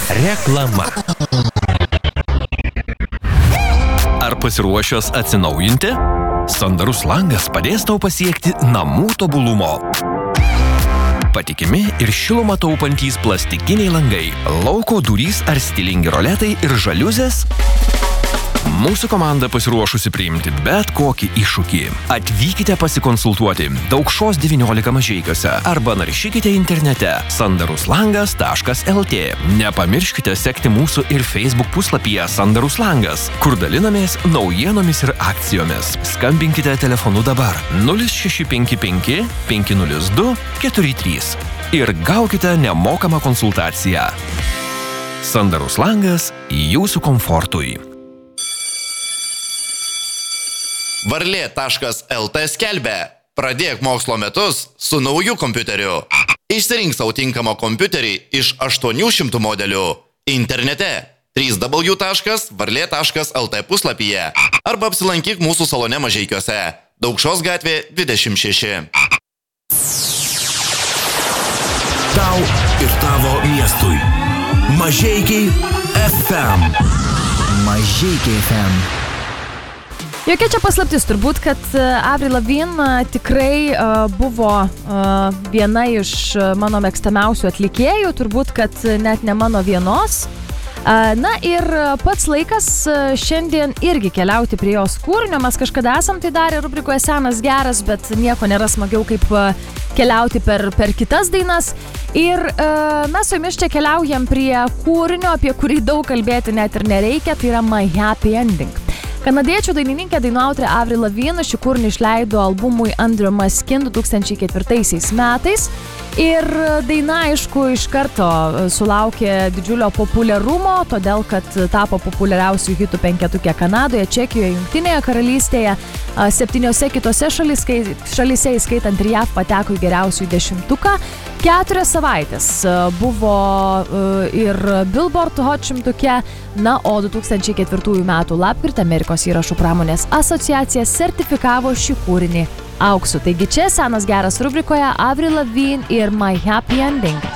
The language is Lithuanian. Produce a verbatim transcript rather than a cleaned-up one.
Reklama. Ar pasiruošęs atsinaujinti? Sandarus langas padės tau pasiekti namų tobulumo. Patikimi ir šilumą taupantys plastikiniai langai, lauko durys ar stilingi roletai ir žaliuzės? Mūsų komanda pasiruošusi priimti bet kokį iššūkį. Atvykite pasikonsultuoti Daukšos devyniolika Mažeikiuose arba naršykite internete sandaruslangas taškas lt. Nepamirškite sekti mūsų ir Facebook puslapyje Sandarus langas, kur dalinamės naujienomis ir akcijomis. Skambinkite telefonu dabar nulis šeši penki penki penki nulis du keturi trys ir gaukite nemokamą konsultaciją. Sandarus langas jūsų komfortui. Varlė taškas lt skelbia: pradėk mokslo metus su nauju kompiuteriu. Išsirink savo tinkamą kompiuterį iš aštuonių šimtų modelių. Internete w w w taškas varlė taškas lt puslapyje arba apsilankyk mūsų salone Mažeikiuose, Daukšos gatvė dvidešimt šeši. Tau ir tavo miestui. Mažeikiai F M. Mažeikiai F M. Jokia čia paslaptis turbūt, kad Avril Lavigne tikrai uh, buvo uh, viena iš mano mėgstamiausių atlikėjų, turbūt, kad net ne mano vienos. Uh, na ir pats laikas šiandien irgi keliauti prie jos kūrinio. Mes kažkada esam tai darę rubrikoje Senas geras, bet nieko nėra smagiau kaip keliauti per, per kitas dainas. Ir uh, mes su jumis čia keliaujam prie kūrinio, apie kurį daug kalbėti net ir nereikia, tai yra My Happy Ending. Kanadiečių dainininkė, dainų autorė Avril Lavigne šį kūrinį išleido albumui Under My Skin du tūkstančiai ketvirtaisiais metais. Ir daina, aišku, iš karto sulaukė didžiulio populiarumo, todėl kad tapo populiariausių hitų penketuke Kanadoje, Čekijoje, Jungtinėje karalystėje, septyniose kitose šalyse, šalyse įskaitant ir J A V, pateko į geriausiųjų dešimtuką. Keturias savaitės buvo ir Billboard Hot šimtuke, na, o du tūkstančiai ketvirtųjų metų lapkritį Amerikos įrašų pramonės asociacija sertifikavo šį kūrinį auksu. Taigi čia Senas geras rubrikoje Avril Lavigne ir My Happy Ending.